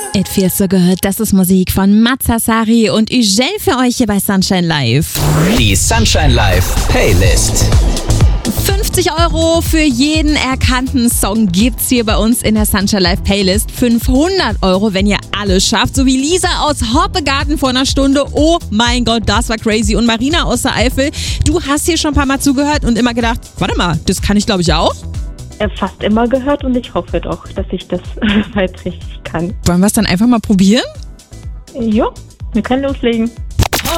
It Feels So Good, das ist Musik von Mazzasari und Ugel für euch hier bei Sunshine Live. Die Sunshine Live Playlist. 50 € für jeden erkannten Song gibt's hier bei uns in der Sunshine Live Playlist. 500 €, wenn ihr alles schafft. So wie Lisa aus Hoppegarten vor einer Stunde. Oh mein Gott, das war crazy. Und Marina aus der Eifel, du hast hier schon ein paar Mal zugehört und immer gedacht, warte mal, das kann ich glaube ich auch. Fast immer gehört und ich hoffe doch, dass ich das bald richtig kann. Wollen wir es dann einfach mal probieren? Jo, wir können loslegen.